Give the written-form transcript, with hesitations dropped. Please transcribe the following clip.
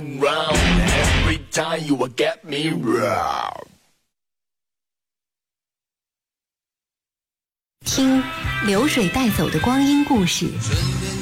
Every time you will get me round。 听流水带走的光阴故事。